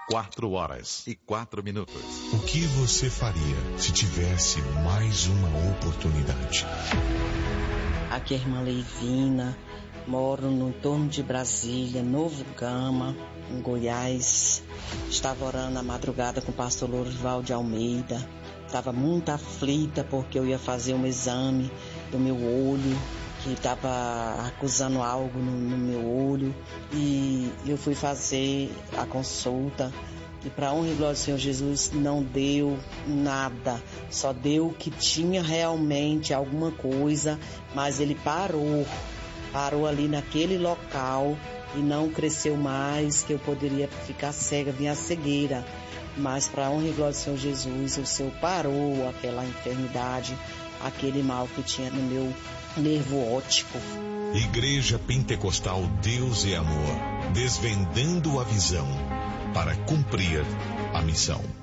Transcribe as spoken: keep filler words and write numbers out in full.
quatro horas e quatro minutos. O que você faria se tivesse mais uma oportunidade? Aqui é a irmã Leivina, moro no entorno de Brasília, Novo Gama, em Goiás. Estava orando na madrugada com o pastor Lourival de Almeida. Estava muito aflita porque eu ia fazer um exame do meu olho, que estava acusando algo no, no meu olho. E eu fui fazer a consulta. E para honra e glória do Senhor Jesus, não deu nada. Só deu que tinha realmente alguma coisa, mas ele parou. Parou ali naquele local e não cresceu mais, que eu poderia ficar cega, vinha a cegueira. Mas para honra e glória do Senhor Jesus, o Senhor parou aquela enfermidade, aquele mal que tinha no meu nervo óptico. Igreja Pentecostal Deus é Amor, desvendando a visão para cumprir a missão.